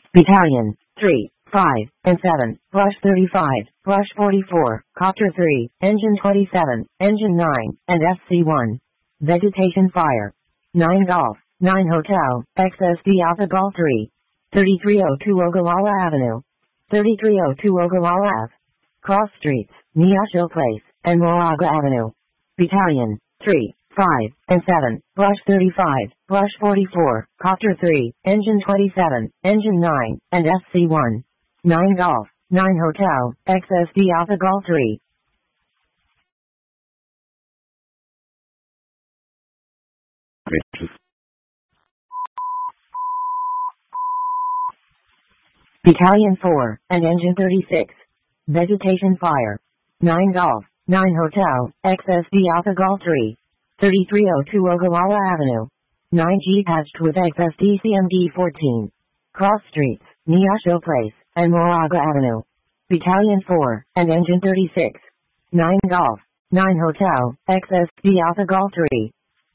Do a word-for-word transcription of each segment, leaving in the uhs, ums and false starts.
Battalion, three, five, and seven, Rush thirty-five, Rush forty-four, Copter three, Engine twenty-seven, Engine nine, and F C one. Vegetation fire. nine Golf, nine Hotel, X S D Alpha Golf three. thirty-three oh two Ogallala Avenue. thirty-three oh two Ogallala Ave. Cross Streets, Neosho Place, and Moraga Avenue. Battalion, three, five, and seven, Rush thirty-five, Rush forty-four, Copter three, Engine twenty-seven, Engine nine, and F C one. nine Golf, nine Hotel, X S D Alpha Golf three. Battalion four, and Engine thirty-six. Vegetation fire. nine Golf, nine Hotel, X S D Alpha Golf three. thirty-three oh two Ogallala Avenue. nine G patched with X S D C M D fourteen. Cross Streets, Neosho Place, and Moraga Avenue. Battalion four, and Engine thirty-six. nine Golf, nine Hotel, X S D Alpha Golf three.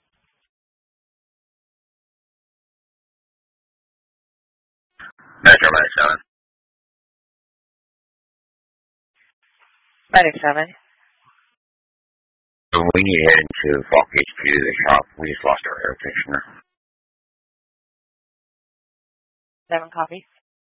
Metro Medic seven. Medic seven. We need to head into Falk H Q to the shop. We just lost our air conditioner. seven copy.